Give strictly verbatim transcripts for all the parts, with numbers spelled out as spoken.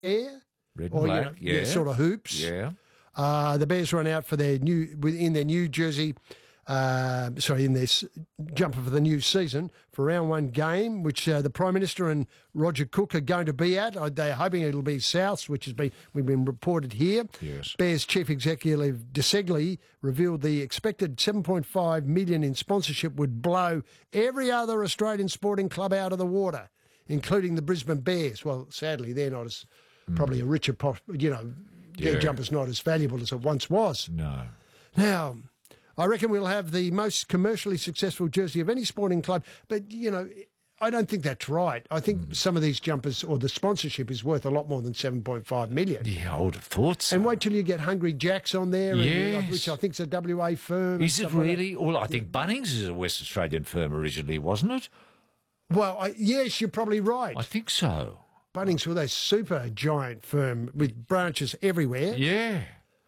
Air, Red and or black, you know, yeah. sort of hoops. Yeah. Uh, the Bears run out for their new in their new jersey. Uh, sorry, in this jumper for the new season for round one game, which uh, the Prime Minister and Roger Cook are going to be at. Uh, they're hoping it'll be Souths, which has been we've been reported here. Yes. Bears Chief Executive DeSegli revealed the expected seven point five million in sponsorship would blow every other Australian sporting club out of the water, including the Brisbane Bears. Well, sadly, they're not as mm. probably a richer, you know, yeah. their jumper's not as valuable as it once was. No. Now, I reckon we'll have the most commercially successful jersey of any sporting club, but, you know, I don't think that's right. I think mm. some of these jumpers or the sponsorship is worth a lot more than seven point five million. Yeah, I would have thought so. And wait till you get Hungry Jacks on there, yes. and, which I think is a W A firm. Is it really? Like well, I think Bunnings is a West Australian firm originally, wasn't it? Well, I, yes, you're probably right. I think so. Bunnings were a super giant firm with branches everywhere. Yeah.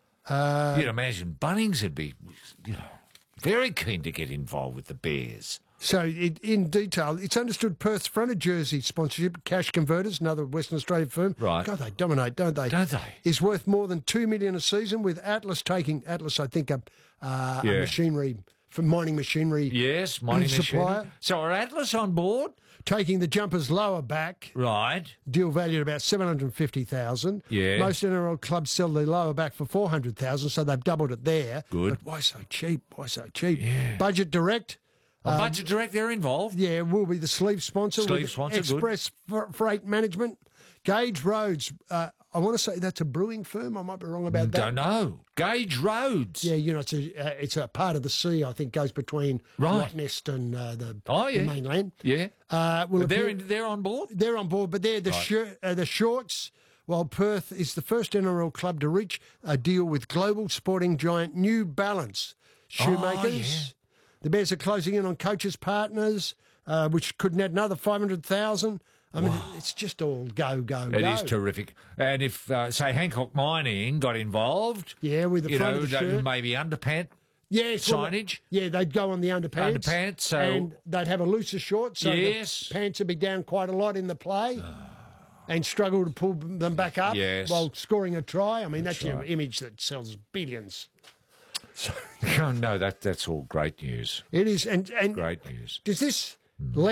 Uh, You'd imagine Bunnings would be, you know, very keen to get involved with the Bears. So, it, in detail, it's understood Perth's fronted jersey sponsorship, Cash Converters, another Western Australian firm. Right. God, they dominate, don't they? Don't they? Is worth more than two million dollars a season, with Atlas taking, Atlas, I think, a, uh, yeah. a machinery, for mining machinery. Yes, mining supplier. machinery. So are Atlas on board? Taking the jumpers lower back. Right. Deal valued about seven hundred fifty thousand dollars. Yeah. Most N R L clubs sell the lower back for four hundred thousand dollars, so they've doubled it there. Good. But why so cheap? Why so cheap? Yeah. Budget Direct. Um, um, Budget Direct, they're involved. Yeah, will be the sleeve sponsor. Sleeve with sponsor, Express good. Freight Management. Gauge Roads. Uh, I want to say that's a brewing firm. I might be wrong about that. Don't know. Gauge Roads. Yeah, you know, it's a, uh, it's a part of the sea, I think, goes between right. Rottnest and uh, the, oh, yeah. the mainland. Yeah. Uh, well, they're, in, they're on board? They're on board, but they're the, right. shir- uh, the shorts, while Perth is the first N R L club to reach a deal with global sporting giant New Balance shoemakers. Oh, yeah. The Bears are closing in on coaches' partners, uh, which could net another five hundred thousand dollars. I mean, wow. it's just all go, go, It go. is terrific. And if, uh, say, Hancock Mining got involved, yeah, with the you front know, of the shirt. maybe underpant yes, signage. Well, yeah, they'd go on the underpants. Underpants, so... And they'd have a looser short, so yes. the pants would be down quite a lot in the play and struggle to pull them back up yes. while scoring a try. I mean, that's, that's your right. image that sells billions. So, oh, no, that that's all great news. It is. And, and great news. Does this... Mm.